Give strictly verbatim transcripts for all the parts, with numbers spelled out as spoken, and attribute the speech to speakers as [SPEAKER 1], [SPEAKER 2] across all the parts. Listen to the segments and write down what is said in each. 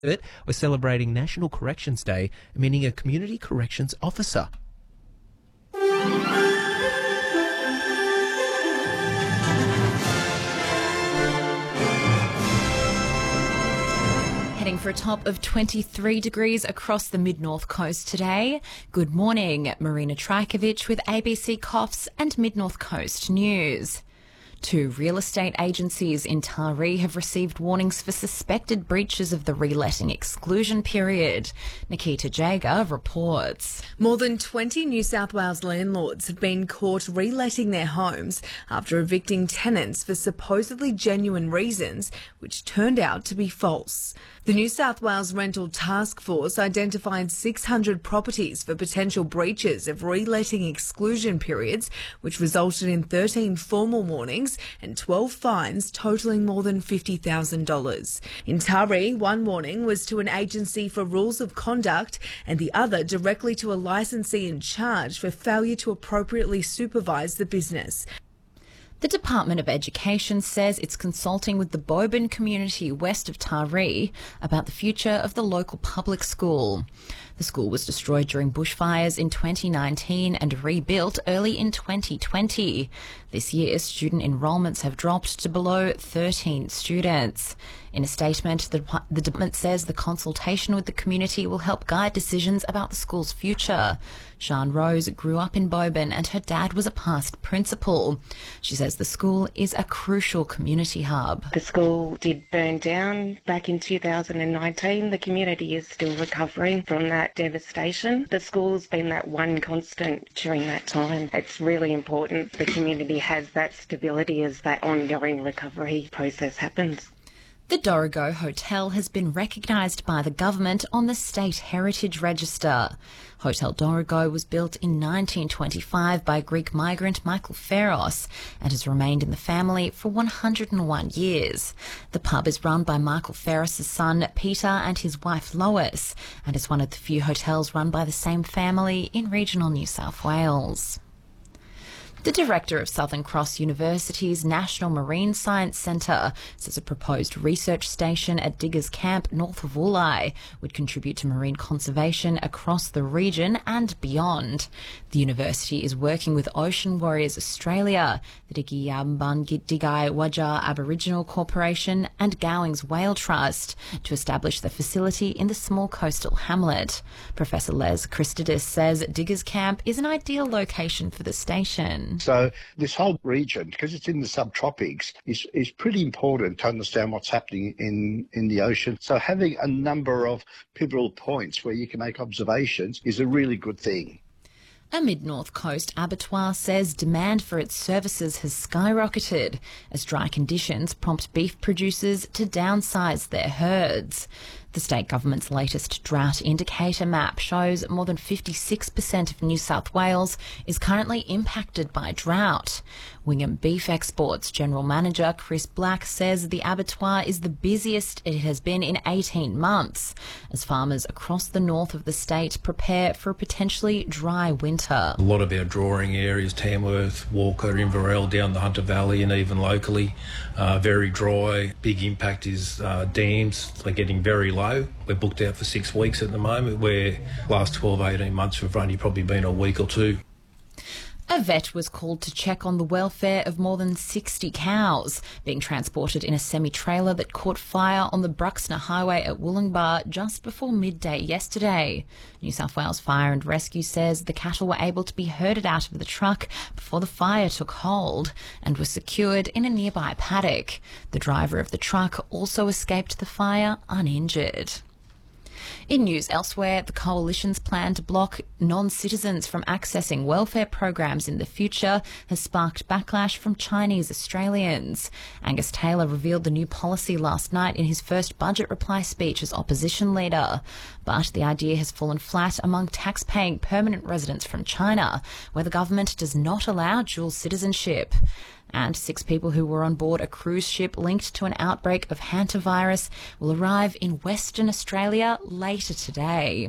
[SPEAKER 1] We're celebrating National Corrections Day, meaning a community corrections officer.
[SPEAKER 2] Heading for a top of twenty-three degrees across the mid-north coast today. Good morning, Marina Trajkovic with A B C Coffs and Mid-North Coast News. Two real estate agencies in Taree have received warnings for suspected breaches of the reletting exclusion period. Nikita Jager reports.
[SPEAKER 3] More than twenty New South Wales landlords have been caught reletting their homes after evicting tenants for supposedly genuine reasons, which turned out to be false. The New South Wales Rental Task Force identified six hundred properties for potential breaches of reletting exclusion periods, which resulted in thirteen formal warnings and twelve fines totalling more than fifty thousand dollars. In Taree, one warning was to an agency for rules of conduct and the other directly to a licensee in charge for failure to appropriately supervise the business.
[SPEAKER 2] The Department of Education says it's consulting with the Boban community west of Taree about the future of the local public school. The school was destroyed during bushfires in twenty nineteen and rebuilt early in twenty twenty. This year, student enrolments have dropped to below thirteen students. In a statement, the, the department says the consultation with the community will help guide decisions about the school's future. Sian Rose grew up in Boban and her dad was a past principal. She says the school is a crucial community hub.
[SPEAKER 4] The school did burn down back in two thousand nineteen. The community is still recovering from that devastation. The school's been that one constant during that time. It's really important the community has that stability as that ongoing recovery process happens.
[SPEAKER 2] The Dorrigo Hotel has been recognised by the government on the State Heritage Register. Hotel Dorrigo was built in nineteen twenty-five by Greek migrant Michael Feros and has remained in the family for one hundred and one years. The pub is run by Michael Feros' son Peter and his wife Lois and is one of the few hotels run by the same family in regional New South Wales. The director of Southern Cross University's National Marine Science Centre says a proposed research station at Diggers Camp north of Woolai would contribute to marine conservation across the region and beyond. The university is working with Ocean Warriors Australia, the Digiyamban Digai Wajar Aboriginal Corporation and Gowings Whale Trust to establish the facility in the small coastal hamlet. Professor Les Christidis says Diggers Camp is an ideal location for the station.
[SPEAKER 5] So this whole region, because it's in the subtropics, is, is pretty important to understand what's happening in, in the ocean. So having a number of pivotal points where you can make observations is a really good thing.
[SPEAKER 2] A Mid-North Coast abattoir says demand for its services has skyrocketed as dry conditions prompt beef producers to downsize their herds. The state government's latest drought indicator map shows more than fifty-six percent of New South Wales is currently impacted by drought. Wingham Beef Exports General Manager Chris Black says the abattoir is the busiest it has been in eighteen months, as farmers across the north of the state prepare for a potentially dry winter.
[SPEAKER 6] A lot of our drawing areas, Tamworth, Walker, Inverell, down the Hunter Valley and even locally, uh, very dry. Big impact is uh, dams. They're getting very low. We're booked out for six weeks at the moment, where last twelve, eighteen months we've only probably been a week or two.
[SPEAKER 2] A vet was called to check on the welfare of more than sixty cows being transported in a semi-trailer that caught fire on the Bruxner Highway at Wollongbar just before midday yesterday. New South Wales Fire and Rescue says the cattle were able to be herded out of the truck before the fire took hold and were secured in a nearby paddock. The driver of the truck also escaped the fire uninjured. In news elsewhere, the Coalition's plan to block non-citizens from accessing welfare programs in the future has sparked backlash from Chinese Australians. Angus Taylor revealed the new policy last night in his first budget reply speech as opposition leader. But the idea has fallen flat among tax-paying permanent residents from China, where the government does not allow dual citizenship. And six people who were on board a cruise ship linked to an outbreak of hantavirus will arrive in Western Australia later today.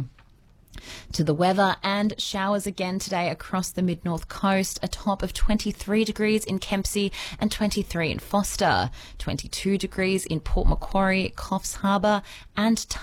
[SPEAKER 2] To the weather, and showers again today across the mid-north coast, a top of twenty-three degrees in Kempsey and twenty-three in Foster, twenty-two degrees in Port Macquarie, Coffs Harbour and